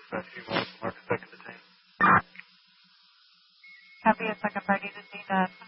Rescue Mark second to team. Copy a second party to see that.